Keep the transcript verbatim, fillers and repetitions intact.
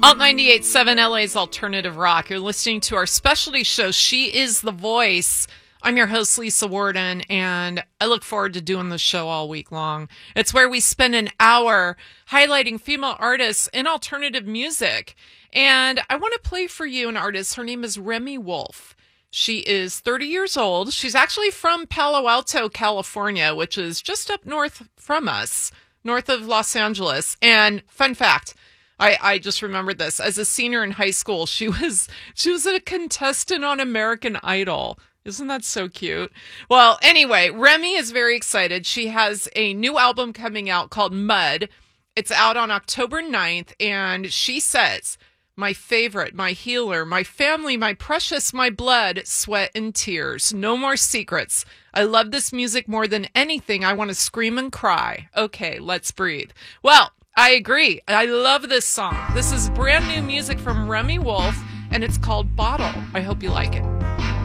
Alt ninety-eight point seven L A's Alternative Rock. You're listening to our specialty show, She is the Voice. I'm your host, Lisa Warden, and I look forward to doing this show all week long. It's where we spend an hour highlighting female artists in alternative music. And I want to play for you an artist. Her name is Remi Wolf. She is thirty years old. She's actually from Palo Alto, California, which is just up north from us, north of Los Angeles. And fun fact, I, I just remembered this. As a senior in high school, she was she was a contestant on American Idol. Isn't that so cute? Well, anyway, Remi is very excited. She has a new album coming out called Mud. It's out on October ninth, and she says, "My favorite, my healer, my family, my precious, my blood, sweat, and tears. No more secrets. I love this music more than anything. I want to scream and cry. Okay, let's breathe." Well, I agree. I love this song. This is brand new music from Remi Wolf, and it's called Bottle. I hope you like it.